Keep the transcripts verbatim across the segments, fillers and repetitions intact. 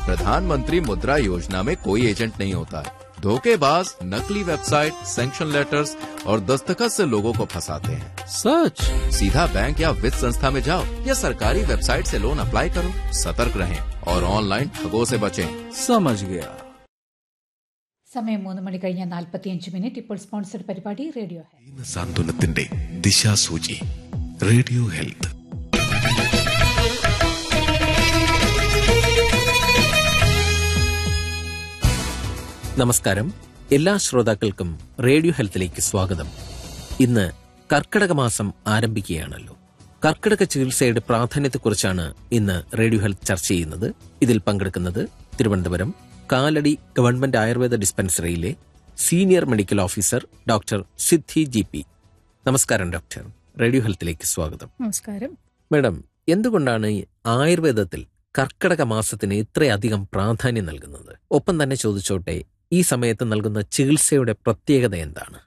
प्रधानमंत्री मुद्रा योजना में कोई एजेंट नहीं होता है। धोखेबाज नकली वेबसाइट, सैंक्शन लेटर्स और दस्तखत से लोगों को फंसाते हैं। सच? सीधा बैंक या वित्त संस्था में जाओ या सरकारी वेबसाइट से लोन अप्लाई करो। सतर्क रहें और ऑनलाइन ठगों से बचें। समझ गया. സമയം മൂന്ന് മണി കഴിഞ്ഞ നാൽപ്പത്തിയഞ്ച് മിനിറ്റ്. ഇപ്പോൾ സ്പോൺസർഡ് പരിപാടി റേഡിയോ ഹെൽത്ത്. സാന്ത്വനത്തിന്റെ ദിശാസൂചി radio health. നമസ്കാരം. എല്ലാ ശ്രോതാക്കൾക്കും റേഡിയോ ഹെൽത്തിലേക്ക് സ്വാഗതം. ഇന്ന് കർക്കിടക മാസം ആരംഭിക്കുകയാണല്ലോ. കർക്കിടക ചികിത്സയുടെ പ്രാധാന്യത്തെക്കുറിച്ചാണ് ഇന്ന് റേഡിയോ ഹെൽത്ത് ചർച്ച ചെയ്യുന്നത്. ഇതിൽ പങ്കെടുക്കുന്നത് Thiruvananthapuram Kalady government Ayurveda ഡിസ്പെൻസറിയിലെ senior medical officer doctor സിദ്ധി ജി പി. നമസ്കാരം ഡോക്ടർ. റേഡിയോ ഹെൽത്തിലേക്ക് സ്വാഗതം. നമസ്കാരം. മേഡം, എന്തുകൊണ്ടാണ് ഈ ആയുർവേദത്തിൽ കർക്കിടക മാസത്തിന് ഇത്രയധികം പ്രാധാന്യം നൽകുന്നത്? ഒപ്പം തന്നെ ചോദിച്ചോട്ടെ, ഈ സമയത്ത് നൽകുന്ന ചികിത്സയുടെ പ്രത്യേകത എന്താണ്?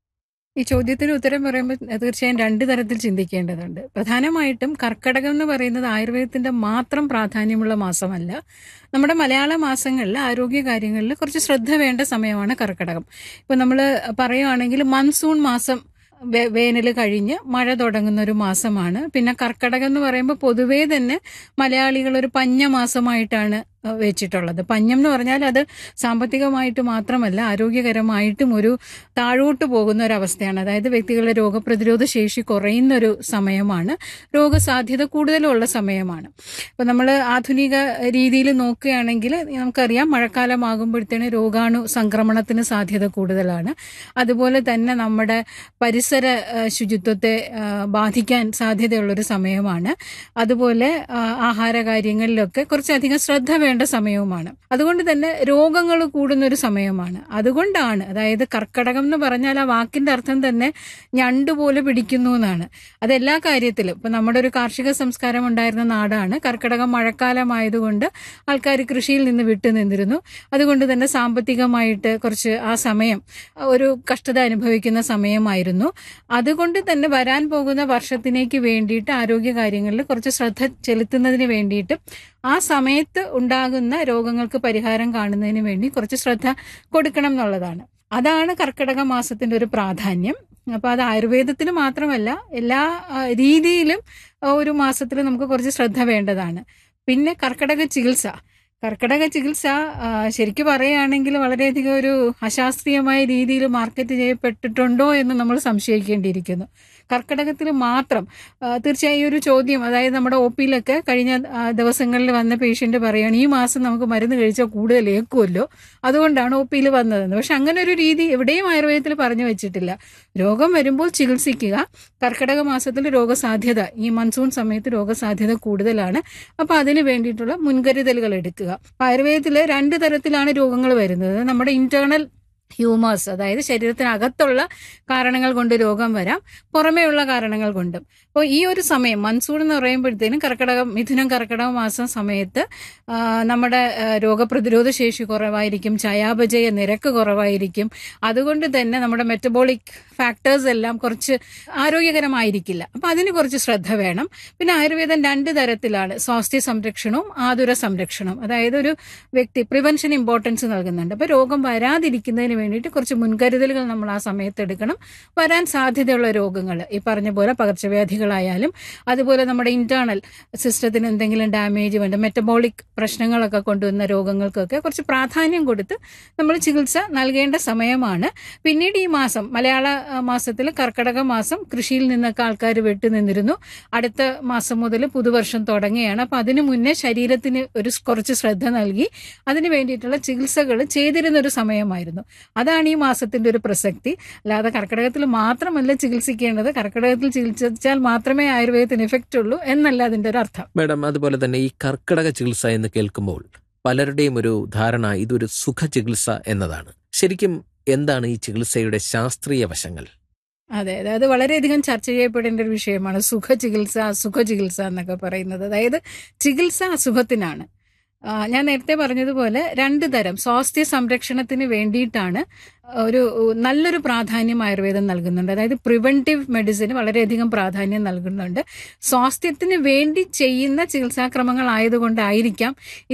ഈ ചോദ്യത്തിന് ഉത്തരം പറയുമ്പോൾ തീർച്ചയായും രണ്ട് തരത്തിൽ ചിന്തിക്കേണ്ടതുണ്ട്. പ്രധാനമായിട്ടും കർക്കിടകം എന്ന് പറയുന്നത് ആയുർവേദത്തിന്റെ മാത്രം പ്രാധാന്യമുള്ള മാസമല്ല. നമ്മുടെ മലയാള മാസങ്ങളിൽ ആരോഗ്യ കാര്യങ്ങളിൽ കുറച്ച് ശ്രദ്ധ വേണ്ട സമയമാണ് കർക്കിടകം. ഇപ്പൊ നമ്മൾ പറയുകയാണെങ്കിൽ മൺസൂൺ മാസം വേനൽ കഴിഞ്ഞ് മഴ തുടങ്ങുന്ന ഒരു മാസമാണ്. പിന്നെ കർക്കിടകം എന്ന് പറയുമ്പോൾ പൊതുവേ തന്നെ മലയാളികൾ ഒരു പഞ്ഞ മാസമായിട്ടാണ് വെച്ചിട്ടുള്ളത്. പഞ്ഞം എന്ന് പറഞ്ഞാൽ അത് സാമ്പത്തികമായിട്ട് മാത്രമല്ല ആരോഗ്യകരമായിട്ടും ഒരു താഴോട്ട് പോകുന്ന ഒരവസ്ഥയാണ്. അതായത് വ്യക്തികളുടെ രോഗപ്രതിരോധ ശേഷി കുറയുന്ന ഒരു സമയമാണ്, രോഗസാധ്യത കൂടുതലുള്ള സമയമാണ്. ഇപ്പം നമ്മൾ ആധുനിക രീതിയിൽ നോക്കുകയാണെങ്കിൽ നമുക്കറിയാം മഴക്കാലമാകുമ്പോഴത്തേന് രോഗാണു സംക്രമണത്തിന് സാധ്യത കൂടുതലാണ്. അതുപോലെ തന്നെ നമ്മുടെ പരിസര ശുചിത്വത്തെ ബാധിക്കാൻ സാധ്യതയുള്ളൊരു സമയമാണ്. അതുപോലെ ആഹാര കാര്യങ്ങളിലൊക്കെ കുറച്ചധികം ശ്രദ്ധ വേണ്ട സമയവുമാണ്. അതുകൊണ്ട് തന്നെ രോഗങ്ങൾ കൂടുന്ന ഒരു സമയമാണ്. അതുകൊണ്ടാണ്, അതായത് കർക്കിടകം എന്ന് പറഞ്ഞാൽ ആ വാക്കിന്റെ അർത്ഥം തന്നെ ഞണ്ടുപോലെ പിടിക്കുന്നു എന്നാണ്. അതെല്ലാ കാര്യത്തിലും ഇപ്പൊ നമ്മുടെ ഒരു കാർഷിക സംസ്കാരം ഉണ്ടായിരുന്ന നാടാണ്. കർക്കിടകം മഴക്കാലമായതുകൊണ്ട് ആൾക്കാർ കൃഷിയിൽ നിന്ന് വിട്ടു നിന്നിരുന്നു. അതുകൊണ്ട് തന്നെ സാമ്പത്തികമായിട്ട് കുറച്ച് ആ സമയം ഒരു കഷ്ടത അനുഭവിക്കുന്ന സമയമായിരുന്നു. അതുകൊണ്ട് തന്നെ വരാൻ പോകുന്ന വർഷത്തിലേക്ക് വേണ്ടിയിട്ട് ആരോഗ്യ കാര്യങ്ങളിൽ കുറച്ച് ശ്രദ്ധ ചെലുത്തുന്നതിന് വേണ്ടിയിട്ട് ആ സമയത്ത് ഉണ്ടാകുന്ന രോഗങ്ങൾക്ക് പരിഹാരം കാണുന്നതിന് വേണ്ടി കുറച്ച് ശ്രദ്ധ കൊടുക്കണം എന്നുള്ളതാണ്. അതാണ് കർക്കിടക മാസത്തിന്റെ ഒരു പ്രാധാന്യം. അപ്പൊ അത് ആയുർവേദത്തിന് മാത്രമല്ല എല്ലാ രീതിയിലും ഒരു മാസത്തിൽ നമുക്ക് കുറച്ച് ശ്രദ്ധ വേണ്ടതാണ്. പിന്നെ കർക്കിടക ചികിത്സ കർക്കിടക ചികിത്സ ശരിക്കും പറയുകയാണെങ്കിൽ വളരെയധികം ഒരു അശാസ്ത്രീയമായ രീതിയിൽ മാർക്കറ്റ് ചെയ്യപ്പെട്ടിട്ടുണ്ടോ എന്ന് നമ്മൾ സംശയിക്കേണ്ടിയിരിക്കുന്നു. കർക്കിടകത്തിൽ മാത്രം തീർച്ചയായും ഒരു ചോദ്യം, അതായത് നമ്മുടെ ഒ പിയിലൊക്കെ കഴിഞ്ഞ ദിവസങ്ങളിൽ വന്ന പേഷ്യന്റ് പറയുകയാണ് ഈ മാസം നമുക്ക് മരുന്ന് കഴിച്ചാൽ കൂടുതൽ ഏക്കുമല്ലോ, അതുകൊണ്ടാണ് ഒ പിയിൽ വന്നതെന്ന്. പക്ഷെ അങ്ങനെ ഒരു രീതി എവിടെയും ആയുർവേദത്തിൽ പറഞ്ഞു വെച്ചിട്ടില്ല. രോഗം വരുമ്പോൾ ചികിത്സിക്കുക. കർക്കിടക മാസത്തിൽ രോഗസാധ്യത, ഈ മൺസൂൺ സമയത്ത് രോഗസാധ്യത കൂടുതലാണ്. അപ്പൊ അതിന് വേണ്ടിയിട്ടുള്ള മുൻകരുതലുകൾ എടുക്കുക. ആയുർവേദത്തിൽ രണ്ട് തരത്തിലാണ് രോഗങ്ങൾ വരുന്നത്. നമ്മുടെ ഇന്റേണൽ ഹ്യൂമേഴ്സ്, അതായത് ശരീരത്തിനകത്തുള്ള കാരണങ്ങൾ കൊണ്ട് രോഗം വരാം, പുറമേയുള്ള കാരണങ്ങൾ കൊണ്ടും. അപ്പോൾ ഈ ഒരു സമയം മൺസൂൺ എന്ന് പറയുമ്പോഴത്തേനും കർക്കിടകം, മിഥുനം കർക്കിടക മാസം സമയത്ത് നമ്മുടെ രോഗപ്രതിരോധ ശേഷി കുറവായിരിക്കും, ചയാപചയ നിരക്ക് കുറവായിരിക്കും. അതുകൊണ്ട് തന്നെ നമ്മുടെ മെറ്റബോളിക് ഫാക്ടേഴ്സ് എല്ലാം കുറച്ച് ആരോഗ്യകരമായിരിക്കില്ല. അപ്പം അതിന് കുറച്ച് ശ്രദ്ധ വേണം. പിന്നെ ആയുർവേദം രണ്ട് തരത്തിലാണ്, സ്വാസ്ഥ്യ സംരക്ഷണവും ആതുര സംരക്ഷണവും. അതായത് ഒരു വ്യക്തി പ്രിവെൻഷൻ ഇമ്പോർട്ടൻസ് നൽകുന്നുണ്ട്. അപ്പോൾ രോഗം വരാതിരിക്കുന്നതിന് വേണ്ടിയിട്ട് കുറച്ച് മുൻകരുതലുകൾ നമ്മൾ ആ സമയത്ത് എടുക്കണം. വരാൻ സാധ്യതയുള്ള രോഗങ്ങൾ, ഈ പറഞ്ഞ പോലെ പകർച്ചവ്യാധികളായാലും അതുപോലെ നമ്മുടെ ഇന്റേണൽ സിസ്റ്റത്തിന് എന്തെങ്കിലും ഡാമേജ് വേണ്ട മെറ്റബോളിക് പ്രശ്നങ്ങളൊക്കെ കൊണ്ടുവന്ന രോഗങ്ങൾക്കൊക്കെ കുറച്ച് പ്രാധാന്യം കൊടുത്ത് നമ്മൾ ചികിത്സ നൽകേണ്ട സമയമാണ്. പിന്നീട് ഈ മാസം, മലയാള മാസത്തിൽ കർക്കിടക മാസം കൃഷിയിൽ നിന്നൊക്കെ ആൾക്കാർ വിട്ടു നിന്നിരുന്നു. അടുത്ത മാസം മുതൽ പുതുവർഷം തുടങ്ങുകയാണ്. അപ്പം അതിനു മുന്നേ ശരീരത്തിന് ഒരു കുറച്ച് ശ്രദ്ധ നൽകി അതിന് വേണ്ടിയിട്ടുള്ള ചികിത്സകൾ ചെയ്തിരുന്ന ഒരു സമയമായിരുന്നു. അതാണ് ഈ മാസത്തിന്റെ ഒരു പ്രസക്തി. അല്ലാതെ കർക്കിടകത്തിൽ മാത്രമല്ല ചികിത്സിക്കേണ്ടത്, കർക്കിടകത്തിൽ ചികിത്സിച്ചാൽ മാത്രമേ ആയുർവേദത്തിന് എഫക്റ്റ് ഉള്ളൂ എന്നല്ല അതിന്റെ ഒരു അർത്ഥം. മാഡം, അതുപോലെ തന്നെ ഈ കർക്കിടക ചികിത്സ എന്ന് കേൾക്കുമ്പോൾ പലരുടെയും ഒരു ധാരണ ഇതൊരു സുഖ ചികിത്സ എന്നതാണ്. ശരിക്കും എന്താണ് ഈ ചികിത്സയുടെ ശാസ്ത്രീയ വശങ്ങൾ? അതെ, അതായത് വളരെയധികം ചർച്ച ചെയ്യപ്പെടേണ്ട ഒരു വിഷയമാണ് സുഖ ചികിത്സ, അസുഖ ചികിത്സ എന്നൊക്കെ പറയുന്നത്. അതായത് ചികിത്സ അസുഖത്തിനാണ്. ഞാൻ നേരത്തെ പറഞ്ഞതുപോലെ രണ്ട് തരം സ്വാസ്ഥ്യ സംരക്ഷണത്തിന് വേണ്ടിയിട്ടാണ് ഒരു നല്ലൊരു പ്രാധാന്യം ആയുർവേദം നൽകുന്നുണ്ട്. അതായത് പ്രിവെന്റീവ് മെഡിസിന് വളരെയധികം പ്രാധാന്യം നൽകുന്നുണ്ട്. സ്വാസ്ഥ്യത്തിന് വേണ്ടി ചെയ്യുന്ന ചികിത്സാക്രമങ്ങൾ ആയതുകൊണ്ടായിരിക്കാം